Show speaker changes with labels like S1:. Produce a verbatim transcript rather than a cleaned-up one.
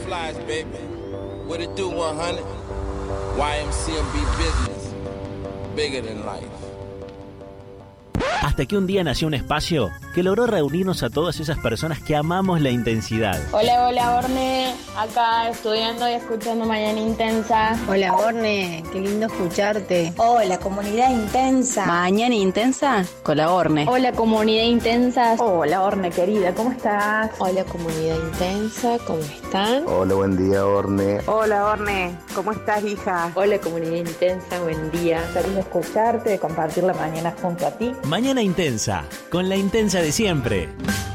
S1: Flies, baby. What it do, one hundred? Y M C and B Business. Bigger than life.
S2: Hasta que un día nació un espacio que logró reunirnos a todas esas personas que amamos la intensidad.
S3: Hola, hola, Orne. Acá estudiando y escuchando Mañana Intensa.
S4: Hola, Orne. Qué lindo escucharte.
S5: Hola, comunidad intensa.
S4: Mañana Intensa con la Orne.
S3: Hola, comunidad intensa.
S6: Hola, Orne, querida. ¿Cómo estás?
S7: Hola, comunidad intensa. ¿Cómo están?
S8: Hola, buen día, Orne.
S9: Hola, Orne. ¿Cómo estás, hija?
S7: Hola, comunidad intensa. Buen día.
S6: Feliz de escucharte, de compartir la mañana junto a ti.
S2: Mañana Intensa, con la intensa de siempre.